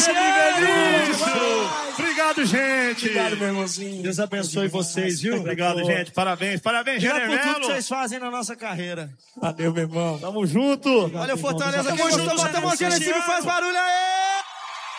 Obrigado, gente. Obrigado, meu irmãozinho. Deus abençoe vocês, viu? Obrigado, gente. Parabéns, Janer Obrigado por tudo Melo. que vocês fazem na nossa carreira. Valeu, meu irmão. Tamo junto. Valeu, Fortaleza. Tamo junto. Bota a mão aqui nesse time, faz barulho aí.